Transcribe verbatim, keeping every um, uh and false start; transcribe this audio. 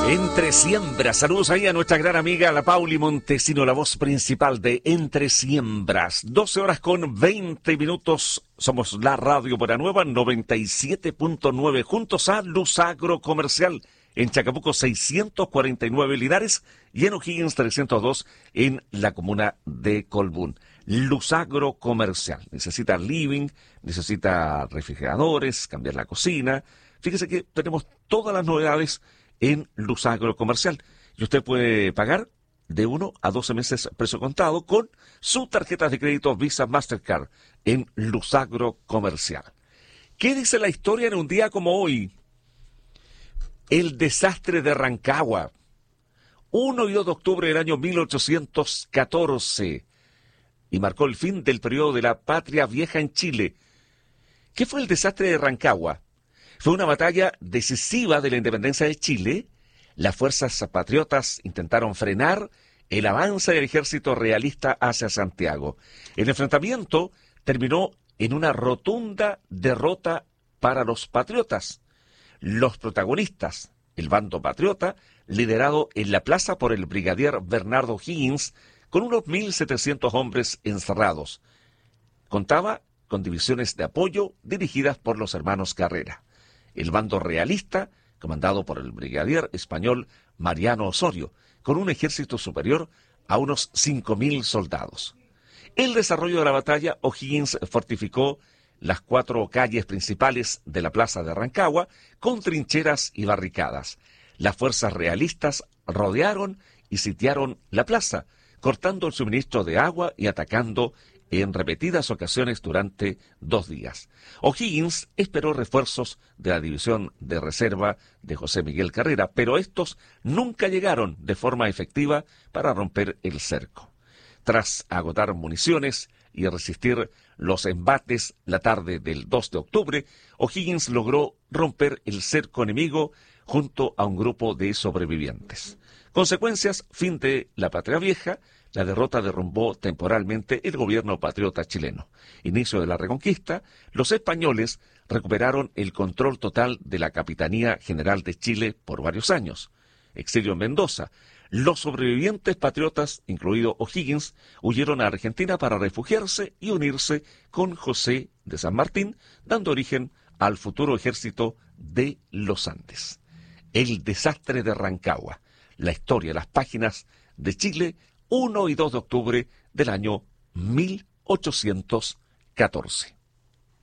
Entre Siembras, saludos ahí a nuestra gran amiga la Pauli Montesino, la voz principal de Entre Siembras. doce horas con veinte minutos, somos la Radio Buena Nueva, noventa y siete punto nueve, juntos a Luz Agro Comercial, en Chacabuco seiscientos cuarenta y nueve Linares y en O'Higgins trescientos dos en la comuna de Colbún. Luz Agro Comercial, necesita living, necesita refrigeradores, cambiar la cocina. Fíjese que tenemos todas las novedades en Luz Agro Comercial. Y usted puede pagar de uno a doce meses precio contado con su tarjeta de crédito Visa Mastercard en Luz Agro Comercial. ¿Qué dice la historia en un día como hoy? El desastre de Rancagua. uno y dos de octubre del año mil ochocientos catorce. Y marcó el fin del periodo de la Patria Vieja en Chile. ¿Qué fue el desastre de Rancagua? Fue una batalla decisiva de la independencia de Chile. Las fuerzas patriotas intentaron frenar el avance del ejército realista hacia Santiago. El enfrentamiento terminó en una rotunda derrota para los patriotas. Los protagonistas, el bando patriota, liderado en la plaza por el brigadier Bernardo Higgins, con unos mil setecientos hombres encerrados. Contaba con divisiones de apoyo dirigidas por los hermanos Carrera. El bando realista, comandado por el brigadier español Mariano Osorio, con un ejército superior a unos cinco mil soldados. El desarrollo de la batalla, O'Higgins fortificó las cuatro calles principales de la plaza de Rancagua con trincheras y barricadas. Las fuerzas realistas rodearon y sitiaron la plaza, cortando el suministro de agua y atacando en repetidas ocasiones durante dos días. O'Higgins esperó refuerzos de la división de reserva de José Miguel Carrera, pero estos nunca llegaron de forma efectiva para romper el cerco. Tras agotar municiones y resistir los embates la tarde del dos de octubre, O'Higgins logró romper el cerco enemigo junto a un grupo de sobrevivientes. Consecuencias: fin de la Patria Vieja. La derrota derrumbó temporalmente el gobierno patriota chileno. Inicio de la Reconquista, los españoles recuperaron el control total de la Capitanía General de Chile por varios años. Exilio en Mendoza. Los sobrevivientes patriotas, incluido O'Higgins, huyeron a Argentina para refugiarse y unirse con José de San Martín, dando origen al futuro ejército de los Andes. El desastre de Rancagua. La historia, las páginas de Chile, uno y dos de octubre del año mil ochocientos catorce.